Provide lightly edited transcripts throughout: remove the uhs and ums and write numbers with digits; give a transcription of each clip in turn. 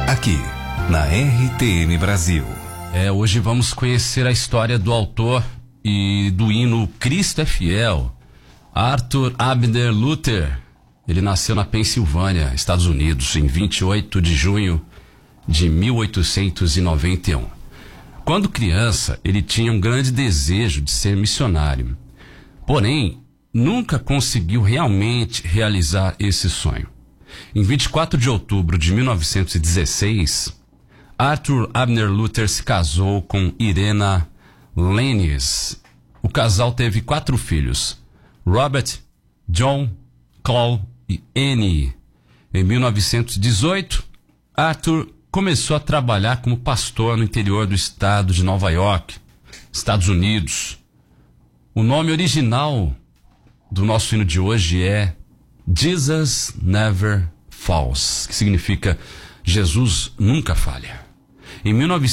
aqui na RTM Brasil. Hoje vamos conhecer a história do autor e do hino Cristo é Fiel, Arthur Abner Luther. Ele nasceu na Pensilvânia, Estados Unidos, em 28 de junho de 1891. Quando criança, ele tinha um grande desejo de ser missionário. Porém, nunca conseguiu realmente realizar esse sonho. Em 24 de outubro de 1916, Arthur Abner Luther se casou com Irena Lennes. O casal teve 4 filhos: Robert, John, Cole e Annie. Em 1918, Arthur começou a trabalhar como pastor no interior do estado de Nova York, Estados Unidos. O nome original do nosso hino de hoje é Jesus Never Fails, que significa Jesus nunca falha. Em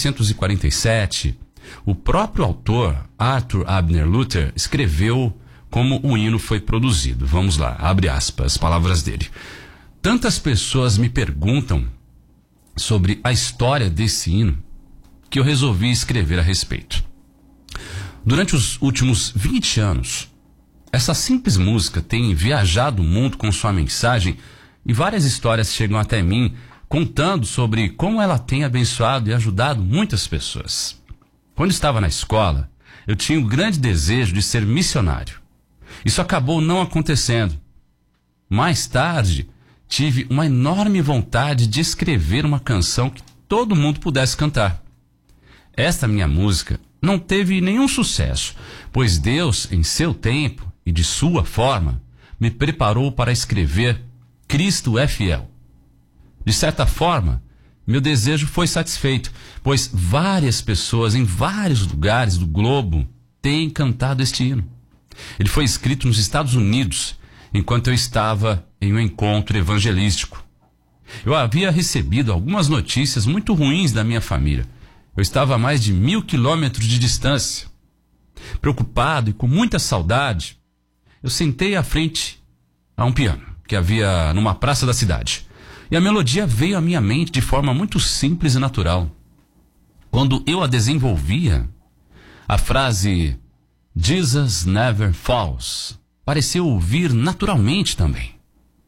1947, o próprio autor, Arthur Abner Luther, escreveu como o hino foi produzido. Vamos lá, abre aspas, palavras dele. Tantas pessoas me perguntam sobre a história desse hino que eu resolvi escrever a respeito. Durante os últimos 20 anos, essa simples música tem viajado o mundo com sua mensagem e várias histórias chegam até mim contando sobre como ela tem abençoado e ajudado muitas pessoas. Quando estava na escola, eu tinha um grande desejo de ser missionário. Isso acabou não acontecendo. Mais tarde, tive uma enorme vontade de escrever uma canção que todo mundo pudesse cantar. Esta minha música não teve nenhum sucesso, pois Deus, em seu tempo e de sua forma, me preparou para escrever Cristo é Fiel. De certa forma, meu desejo foi satisfeito, pois várias pessoas em vários lugares do globo têm cantado este hino. Ele foi escrito nos Estados Unidos, enquanto eu estava em um encontro evangelístico. Eu havia recebido algumas notícias muito ruins da minha família. Eu estava a mais de 1000 quilômetros de distância. Preocupado e com muita saudade, eu sentei à frente a um piano que havia numa praça da cidade. E a melodia veio à minha mente de forma muito simples e natural. Quando eu a desenvolvia, a frase Jesus Never Fails pareceu vir naturalmente também.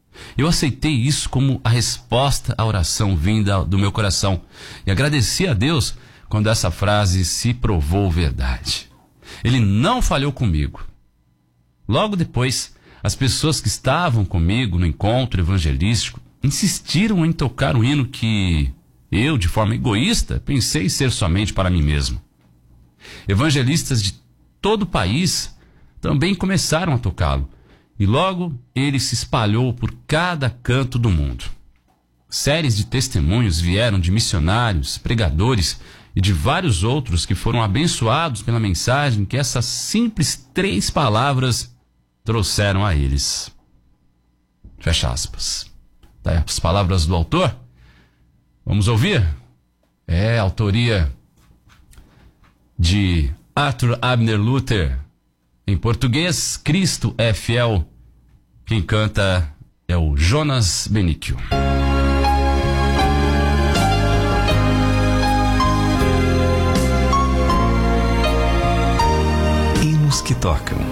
Eu aceitei isso como a resposta à oração vinda do meu coração e agradeci a Deus quando essa frase se provou verdade. Ele não falhou comigo. Logo depois, as pessoas que estavam comigo no encontro evangelístico insistiram em tocar um hino que eu, de forma egoísta, pensei ser somente para mim mesmo. Evangelistas de todo o país também começaram a tocá-lo, e logo ele se espalhou por cada canto do mundo. Séries de testemunhos vieram de missionários, pregadores e de vários outros que foram abençoados pela mensagem que essas simples 3 palavras trouxeram a eles. Fecha aspas. Daí as palavras do autor. Vamos ouvir? É a autoria de Arthur Abner Luther. Em português, Cristo é Fiel. Quem canta é o Jonas Benício. Hinos que tocam.